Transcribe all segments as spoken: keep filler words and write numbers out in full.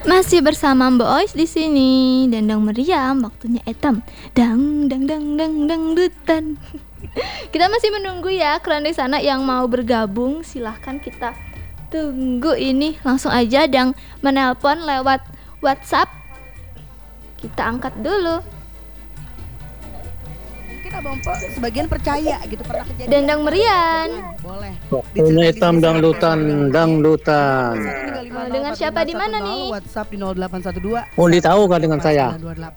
Masih bersama Mbak Ois di sini. Dendang meriam, waktunya etam. Dang dang dang dang dang dutan. Kita masih menunggu ya kalian di sana yang mau bergabung. Silahkan kita tunggu ini. Langsung aja dang menelpon lewat WhatsApp. Kita angkat dulu. Mungkin Abang Po sebagian percaya gitu pernah kejadian. Dendang meriam. Boleh. Waktunya hitam dangdutan, dangdutan. Oh, dengan siapa di mana nih? WhatsApp di nol delapan satu dua. Mau ditahu kan dengan saya?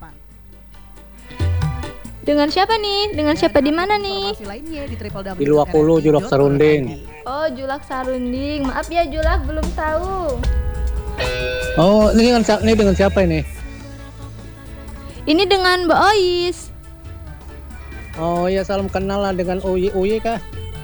Dengan siapa nih? Dengan siapa di mana nih? Di Luakulu, Julak Sarunding. Oh, Julak Sarunding. Maaf ya Julak, belum tahu. Oh, ini dengan ini dengan siapa ini? Ini dengan Mbak Ois. Oh ya, salam kenal lah dengan Uye Uye kah?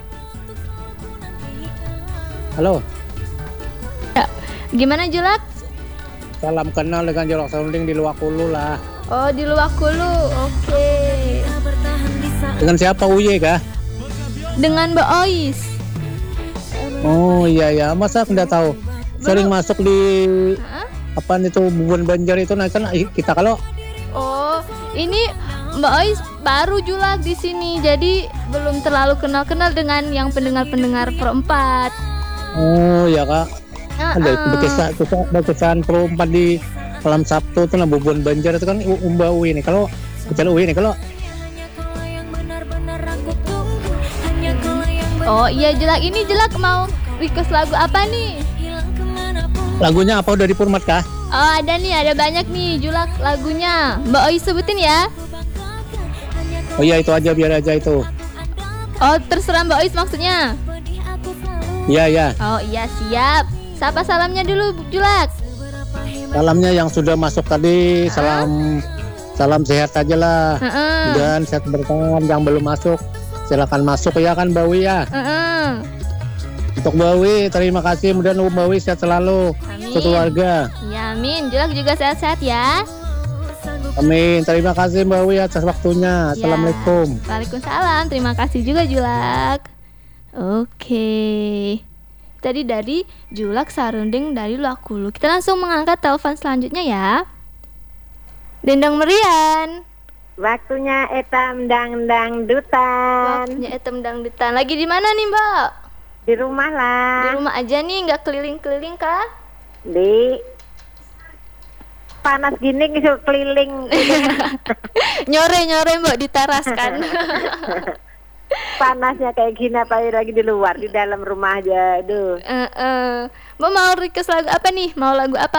Halo. Ya, gimana Julak? Salam kenal dengan Julak Sarunding di Luakulu lah. Oh, di Luakulu. Oke. Dengan siapa Uye kah? Dengan Mbak Ois. Oh iya ya, masa aku nggak tahu. Sering masuk di Hah? apa itu Bubuan Banjar itu, nah kan kita kalau Oh, ini Mbak Ois baru Julak di sini, jadi belum terlalu kenal-kenal dengan yang pendengar-pendengar perempat. oh ya kak, Uh-uh. ada berkesan berkesan perempat di malam Sabtu itu nah Bubuan Banjar itu kan Umba Uye nih. Kalau bicara Uye nih kalau Oh iya Julak, ini Julak mau request lagu apa nih? lagunya apa udah di Purmat kah? Oh ada nih, ada banyak nih Julak lagunya. Mbak Ois sebutin ya. Oh iya itu aja, biar aja itu. Oh terserah Mbak Ois maksudnya. Iya ya. Oh iya siap. Sapa salamnya dulu Julak. Salamnya yang sudah masuk tadi, salam salam sehat aja lah. Heeh. Dan sehat bertahan. Yang belum masuk silakan masuk ya kan Mbak Wi ya. Heeh. Untuk Mbak Wi terima kasih, kemudian Mbak Wi sehat selalu. Amin. Keluarga. Ya amin. Julak juga sehat-sehat ya. Amin. Terima kasih Mbak Wi atas waktunya. Ya. Assalamualaikum. Waalaikumsalam. Terima kasih juga Julak. Oke. Tadi dari Julak Sarunding dari Luakulu. Kita langsung mengangkat telepon selanjutnya ya. Dendang merian. Waktunya etam dang dang dutan. Waktunya etem dangdutan. Lagi di mana nih Mbak? Di rumah lah. Di rumah aja nih, nggak keliling-keliling kah? Di panas gini ngisup keliling. Nyore-nyore Mbak di teras kan. Panasnya kayak gini apa lagi di luar, di dalam rumah aja. Aduh. Eh, eh. Mbak mau request lagu apa nih? Mau lagu apa?